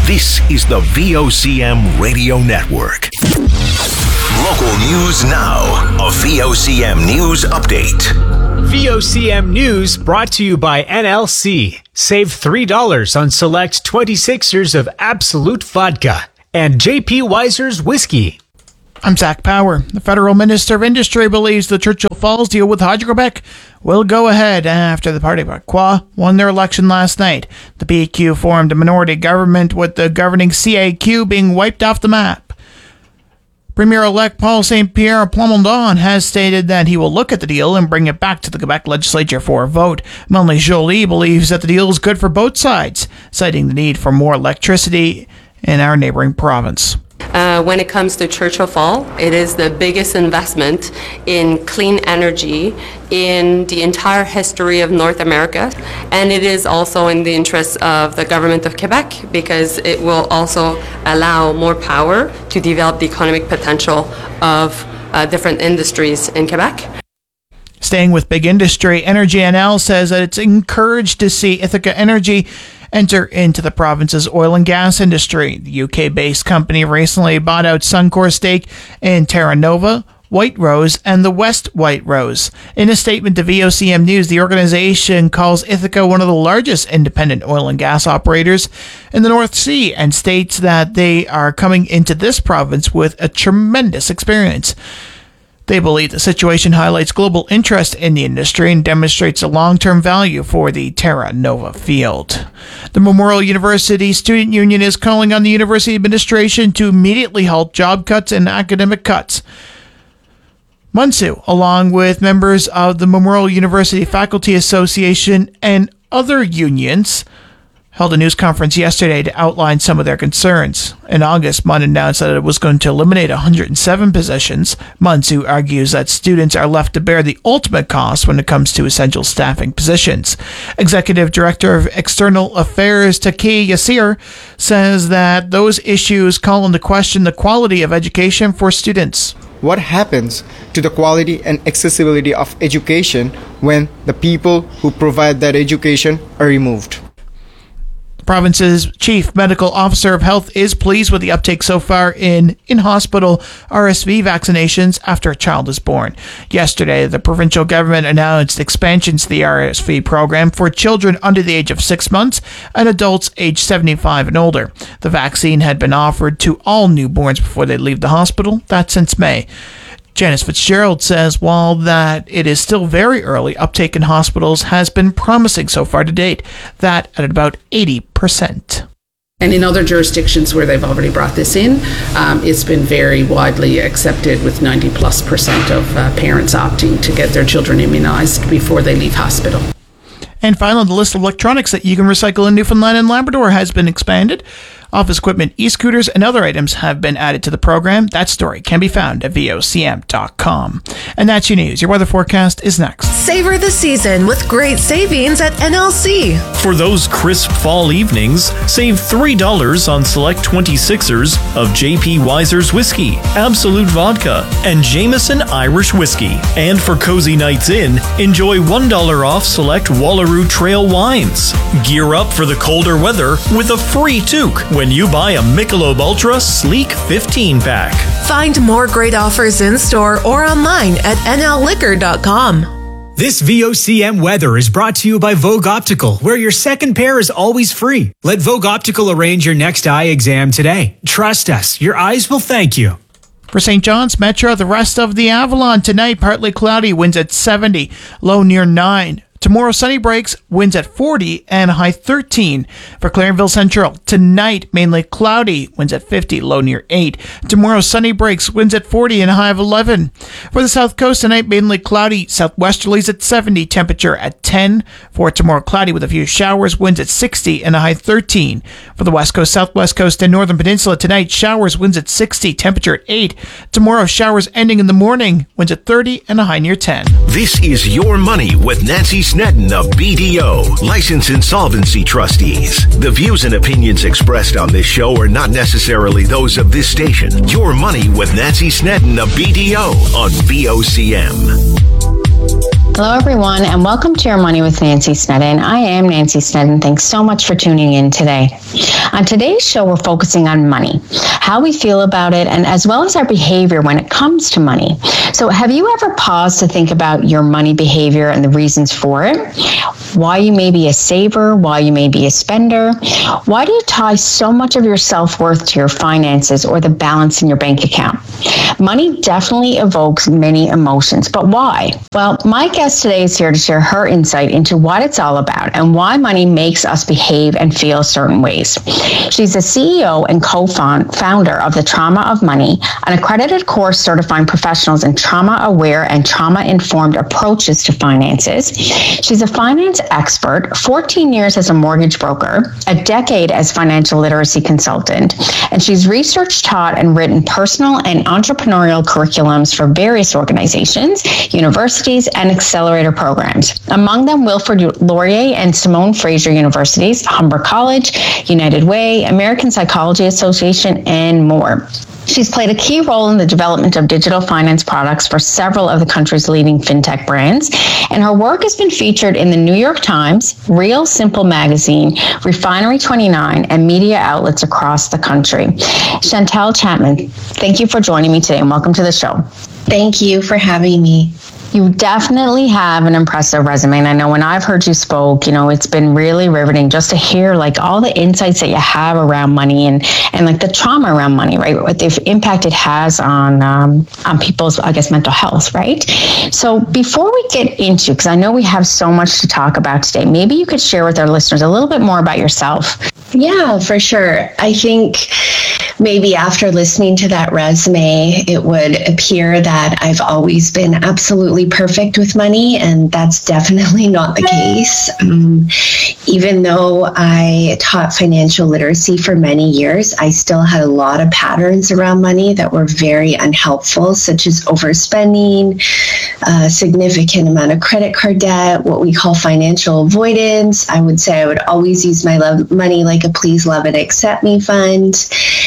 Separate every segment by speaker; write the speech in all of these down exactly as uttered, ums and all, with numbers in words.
Speaker 1: This is the V O C M Radio Network. Local news now. A V O C M News Update.
Speaker 2: V O C M News brought to you by N L C. Save three dollars on select twenty-sixers of Absolute Vodka and J P Weiser's Whiskey.
Speaker 3: I'm Zach Power. The Federal Minister of Industry believes the Churchill Falls deal with Hydro-Quebec will go ahead after the Parti Québécois won their election last night. The P Q formed a minority government with the governing C A Q being wiped off the map. Premier-elect Paul Saint Pierre Plamondon has stated that he will look at the deal and bring it back to the Quebec legislature for a vote. Melanie Joly believes that the deal is good for both sides, citing the need for more electricity in our neighboring province.
Speaker 4: Uh, when it comes to Churchill Falls, it is the biggest investment in clean energy in the entire history of North America, and it is also in the interest of the government of Quebec because it will also allow more power to develop the economic potential of uh, different industries in Quebec.
Speaker 3: Staying with big industry, Energy N L says that it's encouraged to see Ithaca Energy enter into the province's oil and gas industry. The U K-based company recently bought out Suncor's stake in Terra Nova, White Rose, and the West White Rose. In a statement to V O C M News, the organization calls Ithaca one of the largest independent oil and gas operators in the North Sea and states that they are coming into this province with a tremendous experience. They believe the situation highlights global interest in the industry and demonstrates a long-term value for the Terra Nova field. The Memorial University Student Union is calling on the university administration to immediately halt job cuts and academic cuts. MUNSU, along with members of the Memorial University Faculty Association and other unions, held a news conference yesterday to outline some of their concerns. In August, M U N announced that it was going to eliminate one hundred seven positions. MUNSU argues that students are left to bear the ultimate cost when it comes to essential staffing positions. Executive Director of External Affairs Taki Yassir says that those issues call into question the quality of education for students.
Speaker 5: What happens to the quality and accessibility of education when the people who provide that education are removed?
Speaker 3: The province's chief medical officer of health is pleased with the uptake so far in in-hospital R S V vaccinations after a child is born. Yesterday, the provincial government announced expansions to the R S V program for children under the age of six months and adults aged seventy-five and older. The vaccine had been offered to all newborns before they leave the hospital. That's since May. Janice Fitzgerald says while that it is still very early, uptake in hospitals has been promising so far to date, that at about eighty percent.
Speaker 6: And in other jurisdictions where they've already brought this in, um, it's been very widely accepted with ninety plus percent of uh, parents opting to get their children immunized before they leave hospital.
Speaker 3: And finally, the list of electronics that you can recycle in Newfoundland and Labrador has been expanded. Office equipment, e-scooters, and other items have been added to the program. That story can be found at V O C M dot com. And that's your news. Your weather forecast is next.
Speaker 7: Savor the season with great savings at N L C.
Speaker 8: For those crisp fall evenings, save three dollars on select twenty-sixers of J P Weiser's Whiskey, Absolute Vodka, and Jameson Irish Whiskey. And for cozy nights in, enjoy one dollar off select Wallaroo Trail wines. Gear up for the colder weather with a free toque when you buy a Michelob Ultra Sleek fifteen pack.
Speaker 7: Find more great offers in store or online at N L liquor dot com.
Speaker 9: This V O C M weather is brought to you by Vogue Optical, where your second pair is always free. Let Vogue Optical arrange your next eye exam today. Trust us, your eyes will thank you.
Speaker 3: For Saint John's Metro, the rest of the Avalon tonight, partly cloudy, winds at seventy, low near nine. Tomorrow, sunny breaks, winds at forty, and a high thirteen. For Clarenville Central, tonight, mainly cloudy, winds at fifty, low near eight. Tomorrow, sunny breaks, winds at forty, and a high of eleven. For the South Coast, tonight, mainly cloudy, southwesterlies at seventy, temperature at ten. For tomorrow, cloudy with a few showers, winds at sixty, and a high thirteen. For the West Coast, Southwest Coast, and Northern Peninsula, tonight, showers, winds at sixty, temperature at eight. Tomorrow, showers ending in the morning, winds at thirty, and a high near ten.
Speaker 1: This is Your Money with Nancy Snedden of B D O, Licensed Insolvency Trustees. The views and opinions expressed on this show are not necessarily those of this station. Your Money with Nancy Snedden of B D O on V O C M.
Speaker 10: Hello, everyone, and welcome to Your Money with Nancy Snedden. I am Nancy Snedden. Thanks so much for tuning in today. On today's show, we're focusing on money, how we feel about it, and as well as our behavior when it comes to money. So have you ever paused to think about your money behavior and the reasons for it? Why you may be a saver, why you may be a spender? Why do you tie so much of your self-worth to your finances or the balance in your bank account? Money definitely evokes many emotions, but why? Well, my guest today is here to share her insight into what it's all about and why money makes us behave and feel certain ways. She's the C E O and co-founder of the Trauma of Money, an accredited course certifying professionals in trauma-aware and trauma-informed approaches to finances. She's a finance expert, fourteen years as a mortgage broker, a decade as financial literacy consultant, and she's researched, taught, and written personal and entrepreneurial curriculums for various organizations, universities, and accelerator programs. Among them, Wilfrid Laurier and Simone Fraser Universities, Humber College, United Way, American Psychology Association, and more. She's played a key role in the development of digital finance products for several of the country's leading fintech brands, and her work has been featured in the New York Times, Real Simple Magazine, Refinery twenty-nine, and media outlets across the country. Chantel Chapman, thank you for joining me today, and welcome to the show.
Speaker 11: Thank you for having me.
Speaker 10: You definitely have an impressive resume. And I know when I've heard you spoke, you know, it's been really riveting just to hear like all the insights that you have around money and, and like the trauma around money, right? What the impact it has on, um, on people's, I guess, mental health, right? So before we get into, because I know we have so much to talk about today, maybe you could share with our listeners a little bit more about yourself.
Speaker 11: Yeah, for sure. I think maybe after listening to that resume, it would appear that I've always been absolutely perfect with money, and that's definitely not the case. Um, even though I taught financial literacy for many years, I still had a lot of patterns around money that were very unhelpful, such as overspending, a significant amount of credit card debt, what we call financial avoidance. I would say I would always use my love money like a please, love, and accept me fund.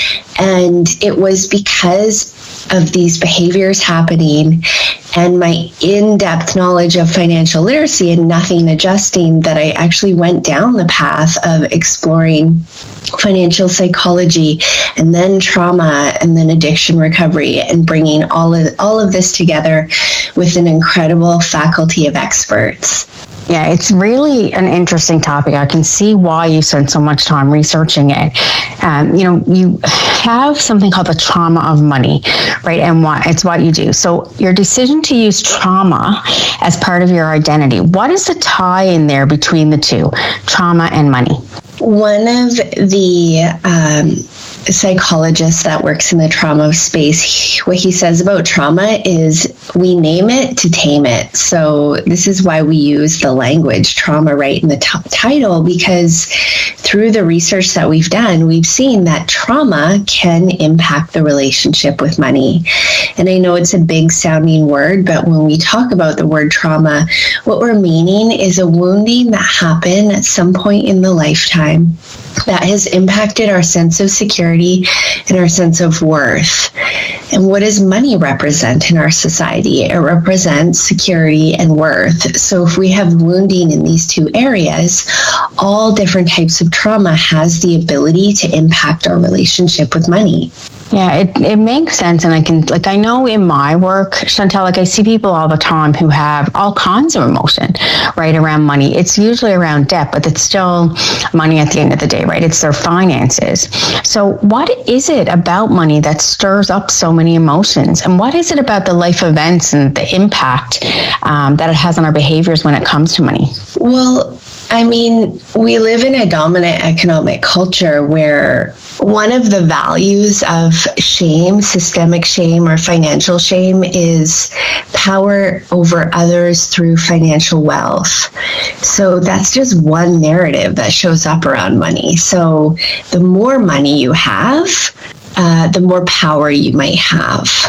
Speaker 11: And it was because of these behaviors happening and my in-depth knowledge of financial literacy and nothing adjusting that I actually went down the path of exploring financial psychology and then trauma and then addiction recovery and bringing all of all of this together with an incredible faculty of experts.
Speaker 10: Yeah, it's really an interesting topic. I can see why you spent so much time researching it. Um, you know, you have something called the trauma of money, right? And what it's what you do. So your decision to use trauma as part of your identity, what is the tie in there between the two, trauma and money?
Speaker 11: One of the um, psychologists that works in the trauma space, he, what he says about trauma is we name it to tame it. So this is why we use the language trauma right in the t- title, because through the research that we've done, we've seen that trauma can impact the relationship with money. And I know it's a big sounding word, but when we talk about the word trauma, what we're meaning is a wounding that happened at some point in the lifetime that has impacted our sense of security and our sense of worth. And what does money represent in our society? It represents security and worth. So if we have wounding in these two areas, all different types of trauma has the ability to impact our relationship with money.
Speaker 10: Yeah, it, it makes sense. And I can, like, I know in my work, Chantel, like I see people all the time who have all kinds of emotion, right, around money. It's usually around debt, but it's still money at the end of the day, right? It's their finances. So what is it about money that stirs up so many emotions? And what is it about the life events and the impact um, that it has on our behaviors when it comes to money?
Speaker 11: Well, I mean, we live in a dominant economic culture where one of the values of shame, systemic shame or financial shame, is power over others through financial wealth. So that's just one narrative that shows up around money. So the more money you have, uh, the more power you might have.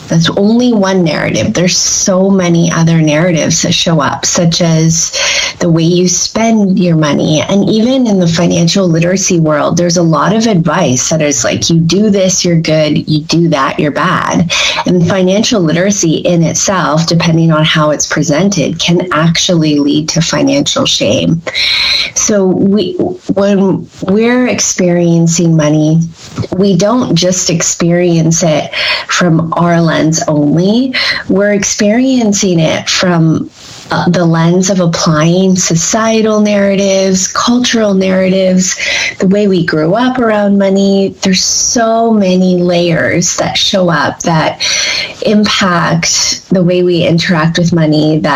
Speaker 11: That's only one narrative. There's so many other narratives that show up, such as the way you spend your money. And even in the financial literacy world, there's a lot of advice that is like, you do this, you're good. You do that, you're bad. And financial literacy in itself, depending on how it's presented, can actually lead to financial shame. So we, when we're experiencing money, we don't just experience it from our lens only. We're experiencing it from Uh, the lens of applying societal narratives, cultural narratives, the way we grew up around money. There's so many layers that show up that impact the way we interact with money, that